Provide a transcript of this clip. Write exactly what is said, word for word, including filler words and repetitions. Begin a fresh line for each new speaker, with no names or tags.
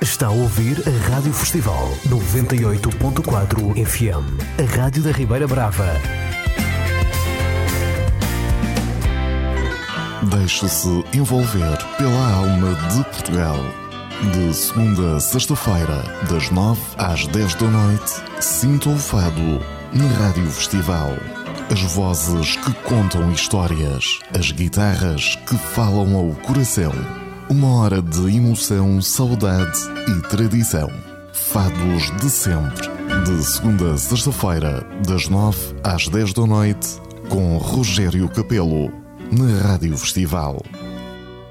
Está a ouvir a Rádio Festival noventa e oito ponto quatro F M, a Rádio da Ribeira Brava.
Deixe-se envolver pela alma de Portugal. De segunda a sexta-feira, das nove às dez da noite, sinta o fado na Rádio Festival. As vozes que contam histórias, as guitarras que falam ao coração. Uma hora de emoção, saudade e tradição. Fados de sempre. De segunda a sexta-feira, das nove às dez da noite, com Rogério Capelo, na Rádio Festival.